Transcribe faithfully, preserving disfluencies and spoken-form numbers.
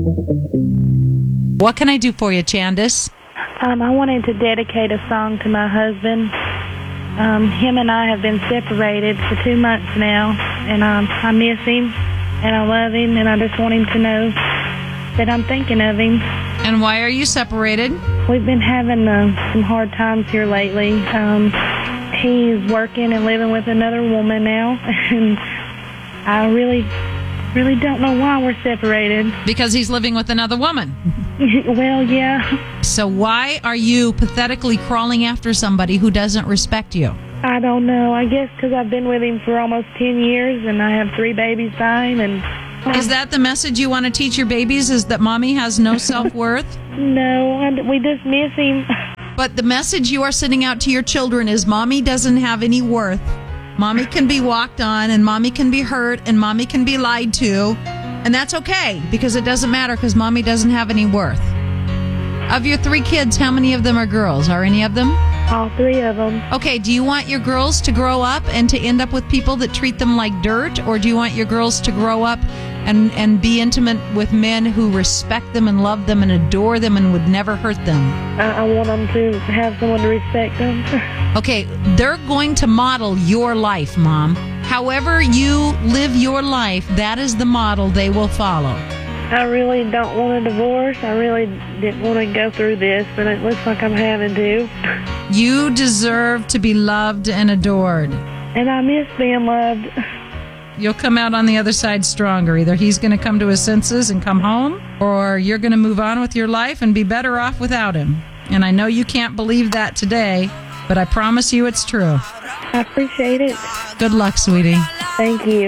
What can I do for you, Candace? Um, I wanted to dedicate a song to my husband. Um, him and I have been separated for two months now, and um, I miss him, and I love him, and I just want him to know that I'm thinking of him. And why are you separated? We've been having uh, some hard times here lately. Um, he's working and living with another woman now, and I really, really don't know why we're separated. Because he's living with another woman. Well, yeah. So why are you pathetically crawling after somebody who doesn't respect you? I don't know. I guess because I've been with him for almost ten years, and I have three babies by him, and... Is that the message you want to teach your babies, is that mommy has no self-worth? No, I, we just miss him. But the message you are sending out to your children is mommy doesn't have any worth. Mommy can be walked on, and mommy can be hurt, and mommy can be lied to. And that's okay, because it doesn't matter, because mommy doesn't have any worth. Of your three kids, how many of them are girls? Are any of them? All three of them. Okay, do you want your girls to grow up and to end up with people that treat them like dirt? Or do you want your girls to grow up and, and be intimate with men who respect them and love them and adore them and would never hurt them? I, I want them to have someone to respect them. Okay, they're going to model your life, Mom. However you live your life, that is the model they will follow. I really don't want a divorce. I really didn't want to go through this, but it looks like I'm having to. You deserve to be loved and adored. And I miss being loved. You'll come out on the other side stronger. Either he's going to come to his senses and come home, or you're going to move on with your life and be better off without him. And I know you can't believe that today, but I promise you it's true. I appreciate it. Good luck, sweetie. Thank you.